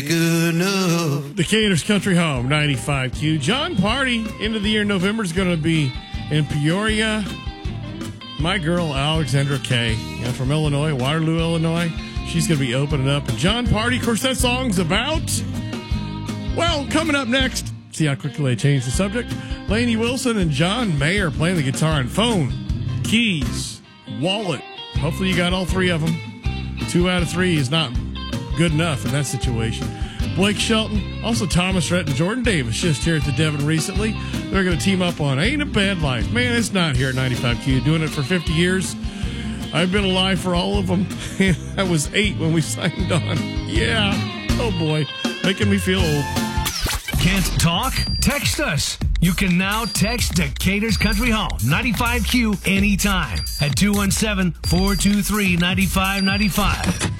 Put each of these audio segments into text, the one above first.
Good enough. Decatur's Country Home, 95Q. John Party, end of the year, November, is going to be in Peoria. My girl, Alexandra Kay, from Illinois, Waterloo, Illinois. She's going to be opening up. And John Party, of course, that song's about, well, coming up next. See how quickly I changed the subject. Lainey Wilson and John Mayer playing the guitar and phone, keys, wallet. Hopefully you got all three of them. 2 out of 3 is not good enough in that situation. Blake Shelton, also Thomas Rhett and Jordan Davis just here at the Devon recently. They're going to team up on Ain't a Bad Life. Man, it's not here at 95Q. Doing it for 50 years. I've been alive for all of them. I was 8 when we signed on. Yeah. Oh, boy. Making me feel old. Can't talk? Text us. You can now text Decatur's Country Home, 95Q, anytime at 217-423-9595.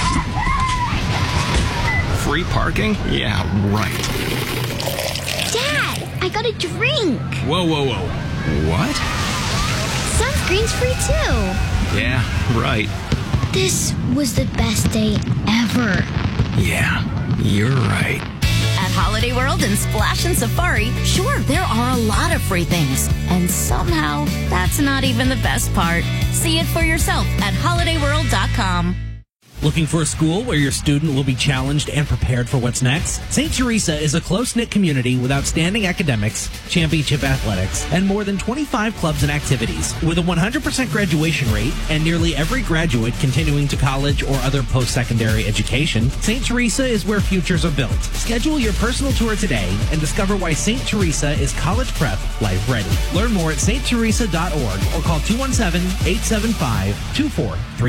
Free parking? Yeah, right. Dad, I got a drink. Whoa. What? Sunscreen's free too. Yeah, right. This was the best day ever. Yeah, you're right. At Holiday World and Splash and Safari, sure, there are a lot of free things. And somehow, that's not even the best part. See it for yourself at holidayworld.com. Looking for a school where your student will be challenged and prepared for what's next? St. Teresa is a close-knit community with outstanding academics, championship athletics, and more than 25 clubs and activities. With a 100% graduation rate and nearly every graduate continuing to college or other post-secondary education, St. Teresa is where futures are built. Schedule your personal tour today and discover why St. Teresa is college prep life ready. Learn more at stteresa.org or call 217-875-2433.